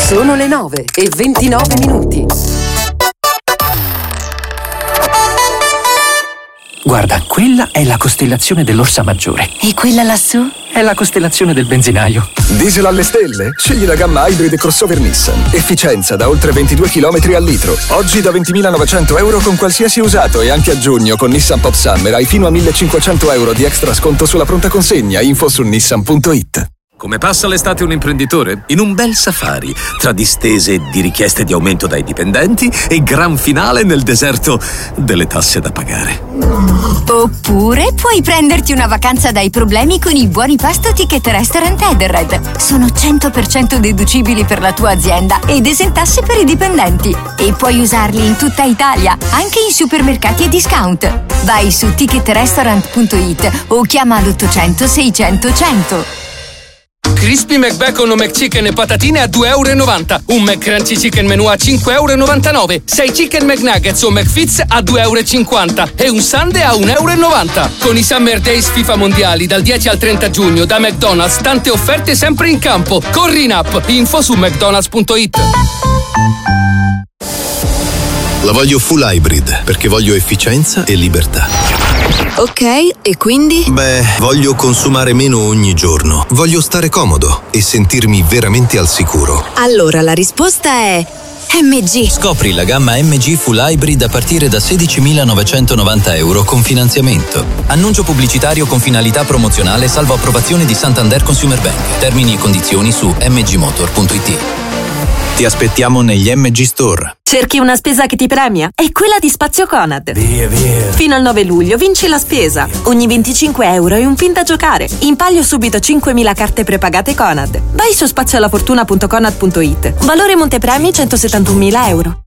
Sono le 9:29. Guarda, quella è la costellazione dell'Orsa Maggiore. E quella lassù? È la costellazione del benzinaio. Diesel alle stelle? Scegli la gamma Hybrid e crossover Nissan. Efficienza da oltre 22 km al litro. Oggi da 20.900 euro con qualsiasi usato e anche a giugno con Nissan Pop Summer hai fino a 1.500 euro di extra sconto sulla pronta consegna. Info su nissan.it. Come passa l'estate un imprenditore? In un bel safari, tra distese di richieste di aumento dai dipendenti e gran finale nel deserto delle tasse da pagare. Oppure puoi prenderti una vacanza dai problemi con i buoni pasto Ticket Restaurant Edenred. Sono 100% deducibili per la tua azienda ed esentasse per i dipendenti. E puoi usarli in tutta Italia, anche in supermercati e discount. Vai su ticketrestaurant.it o chiama l'800 600 100. Crispy McBacon o McChicken e patatine a €2,90. Un McCrunchy Chicken Menù a €5,99. 6 Chicken McNuggets o McFits a €2,50. E un sundae a €1,90. Con i Summer Days FIFA Mondiali dal 10 al 30 giugno da McDonald's, tante offerte sempre in campo. Corri in app. Info su mcdonalds.it. La voglio full hybrid perché voglio efficienza e libertà. Ok, e quindi? Beh, voglio consumare meno ogni giorno. Voglio stare comodo e sentirmi veramente al sicuro. Allora la risposta è MG. Scopri la gamma MG Full Hybrid a partire da €16.990 con finanziamento. Annuncio pubblicitario con finalità promozionale salvo approvazione di Santander Consumer Bank. Termini e condizioni su mgmotor.it. Ti aspettiamo negli MG Store. Cerchi una spesa che ti premia? È quella di Spazio Conad. Via. Fino al 9 luglio vinci la spesa. Ogni €25 e un pin da giocare. In palio subito 5.000 carte prepagate Conad. Vai su spaziolafortuna.conad.it. Valore montepremi €171.000.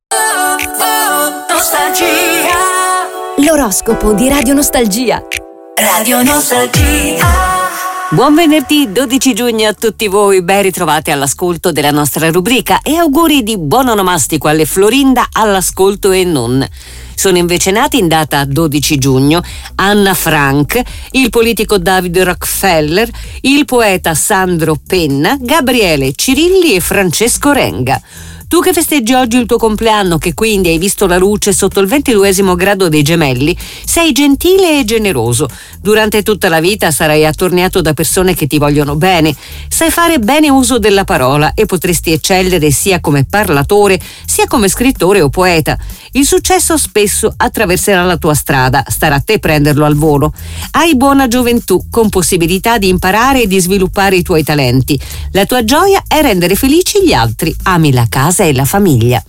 L'oroscopo di Radio Nostalgia. Radio Nostalgia. Buon venerdì 12 giugno a tutti voi, ben ritrovati all'ascolto della nostra rubrica e auguri di buon onomastico alle Florinda all'ascolto e non. Sono invece nati in data 12 giugno Anna Frank, il politico David Rockefeller, il poeta Sandro Penna, Gabriele Cirilli e Francesco Renga. Tu che festeggi oggi il tuo compleanno, che quindi hai visto la luce sotto il 22° grado dei Gemelli, sei gentile e generoso. Durante tutta la vita sarai attorniato da persone che ti vogliono bene. Sai fare bene uso della parola e potresti eccellere sia come parlatore, sia come scrittore o poeta. Il successo spesso attraverserà la tua strada, starà a te prenderlo al volo. Hai buona gioventù, con possibilità di imparare e di sviluppare i tuoi talenti. La tua gioia è rendere felici gli altri. Ami la casa e la famiglia.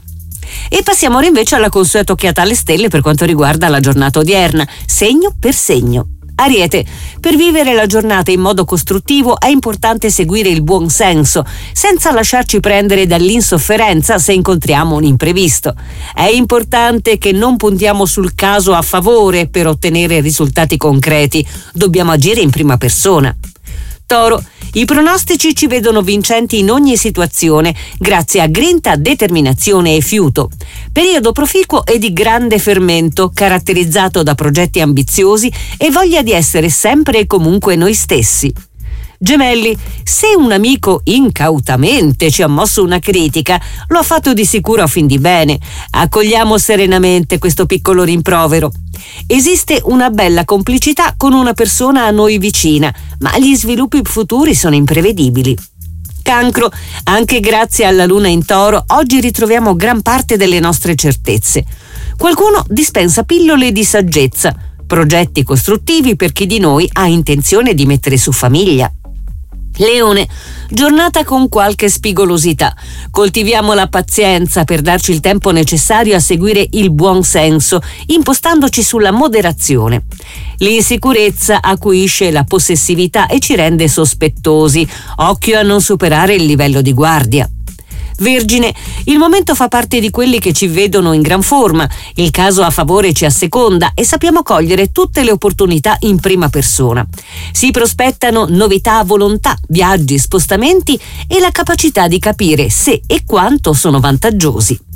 E passiamo ora invece alla consueta occhiata alle stelle per quanto riguarda la giornata odierna, segno per segno. Ariete, per vivere la giornata in modo costruttivo è importante seguire il buon senso, senza lasciarci prendere dall'insofferenza se incontriamo un imprevisto. È importante che non puntiamo sul caso a favore per ottenere risultati concreti, dobbiamo agire in prima persona. Toro, i pronostici ci vedono vincenti in ogni situazione, grazie a grinta, determinazione e fiuto. Periodo proficuo e di grande fermento, caratterizzato da progetti ambiziosi e voglia di essere sempre e comunque noi stessi. Gemelli, se un amico incautamente ci ha mosso una critica, lo ha fatto di sicuro a fin di bene. Accogliamo serenamente questo piccolo rimprovero. Esiste una bella complicità con una persona a noi vicina, ma gli sviluppi futuri sono imprevedibili. Cancro, anche grazie alla luna in Toro, oggi ritroviamo gran parte delle nostre certezze. Qualcuno dispensa pillole di saggezza, progetti costruttivi per chi di noi ha intenzione di mettere su famiglia. Leone, giornata con qualche spigolosità. Coltiviamo la pazienza per darci il tempo necessario a seguire il buon senso, impostandoci sulla moderazione. L'insicurezza acuisce la possessività e ci rende sospettosi. Occhio a non superare il livello di guardia. Vergine, il momento fa parte di quelli che ci vedono in gran forma, il caso a favore ci asseconda e sappiamo cogliere tutte le opportunità in prima persona. Si prospettano novità a volontà, viaggi, spostamenti e la capacità di capire se e quanto sono vantaggiosi.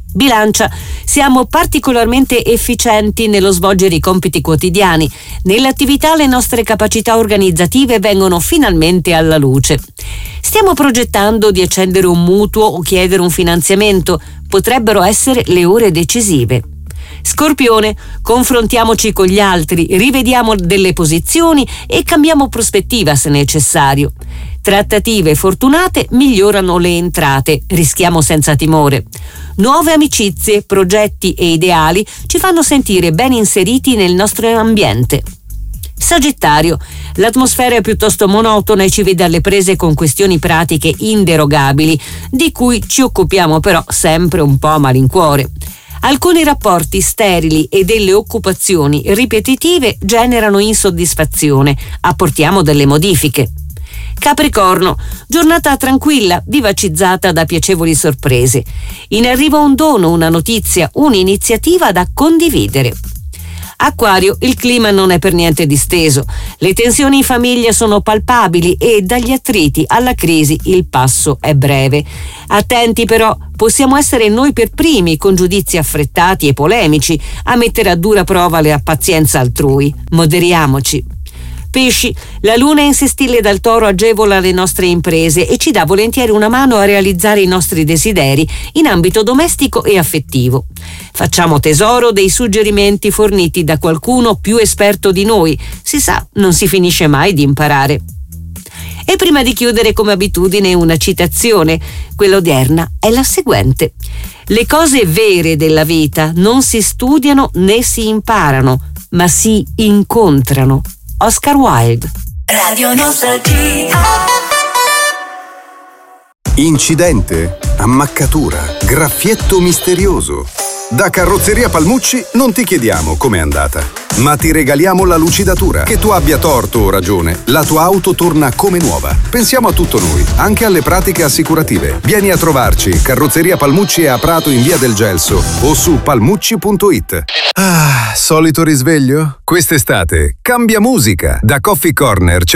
Bilancia. Siamo particolarmente efficienti nello svolgere i compiti quotidiani. Nell'attività le nostre capacità organizzative vengono finalmente alla luce. Stiamo progettando di accendere un mutuo o chiedere un finanziamento. Potrebbero essere le ore decisive. Scorpione. Confrontiamoci con gli altri, rivediamo delle posizioni e cambiamo prospettiva se necessario. Trattative fortunate migliorano le entrate, rischiamo senza timore. Nuove amicizie, progetti e ideali ci fanno sentire ben inseriti nel nostro ambiente. Sagittario. L'atmosfera è piuttosto monotona e ci vede alle prese con questioni pratiche inderogabili, di cui ci occupiamo però sempre un po' a malincuore. Alcuni rapporti sterili e delle occupazioni ripetitive generano insoddisfazione. Apportiamo delle modifiche. Capricorno. Giornata tranquilla, vivacizzata da piacevoli sorprese. In arrivo un dono, una notizia, un'iniziativa da condividere. Acquario. Il clima non è per niente disteso. Le tensioni in famiglia sono palpabili e dagli attriti alla crisi il passo è breve. Attenti però, possiamo essere noi per primi, con giudizi affrettati e polemici, a mettere a dura prova la pazienza altrui. Moderiamoci. Pesci. La luna in sestile dal Toro agevola le nostre imprese e ci dà volentieri una mano a realizzare i nostri desideri in ambito domestico e affettivo. Facciamo tesoro dei suggerimenti forniti da qualcuno più esperto di noi. Si sa, non si finisce mai di imparare. E prima di chiudere, come abitudine, una citazione. Quella odierna è la seguente: le cose vere della vita non si studiano né si imparano, ma si incontrano. Oscar Wilde. Radio Nostalgia. Incidente, ammaccatura, graffietto misterioso. Da Carrozzeria Palmucci non ti chiediamo com'è andata, ma ti regaliamo la lucidatura. Che tu abbia torto o ragione, la tua auto torna come nuova. Pensiamo a tutto noi, anche alle pratiche assicurative. Vieni a trovarci. Carrozzeria Palmucci è a Prato in via del Gelso o su palmucci.it. Ah, solito risveglio? Quest'estate cambia musica. Da Coffee Corner c'è